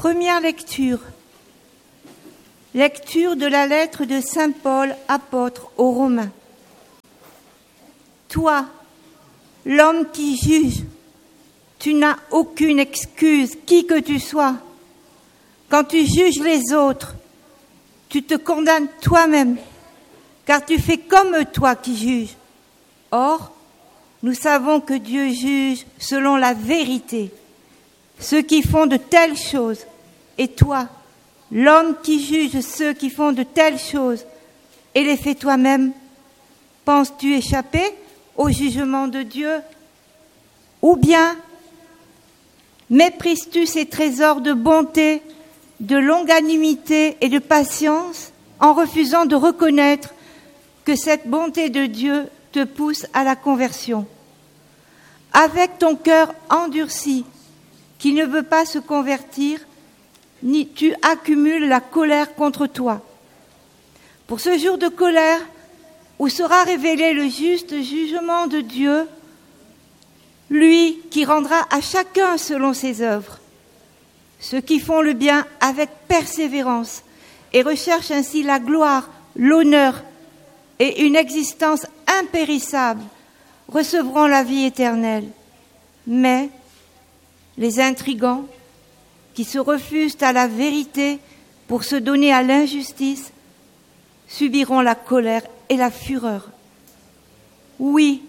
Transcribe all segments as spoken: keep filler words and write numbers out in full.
Première lecture. Lecture de la lettre de saint Paul, apôtre aux Romains. Toi, l'homme qui juge, tu n'as aucune excuse, qui que tu sois. Quand tu juges les autres, tu te condamnes toi-même, car tu fais comme toi qui juges. Or, nous savons que Dieu juge selon la vérité ceux qui font de telles choses. Et toi, l'homme qui juge ceux qui font de telles choses et les fait toi-même, penses-tu échapper au jugement de Dieu? Ou bien méprises-tu ces trésors de bonté, de longanimité et de patience en refusant de reconnaître que cette bonté de Dieu te pousse à la conversion? Avec ton cœur endurci, qui ne veut pas se convertir, ni tu accumules la colère contre toi. Pour ce jour de colère, où sera révélé le juste jugement de Dieu, lui qui rendra à chacun selon ses œuvres. Ceux qui font le bien avec persévérance et recherchent ainsi la gloire, l'honneur et une existence impérissable recevront la vie éternelle. Mais les intrigants, qui se refusent à la vérité pour se donner à l'injustice, subiront la colère et la fureur. Oui,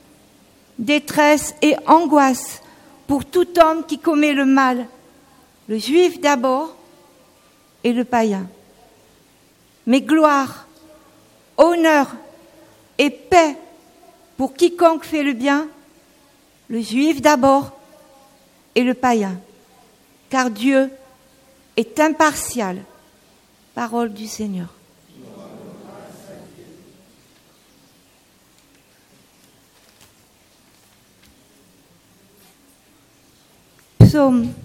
détresse et angoisse pour tout homme qui commet le mal, le juif d'abord et le païen. Mais gloire, honneur et paix pour quiconque fait le bien, le juif d'abord et le païen, car Dieu est impartial. Parole du Seigneur. Psaume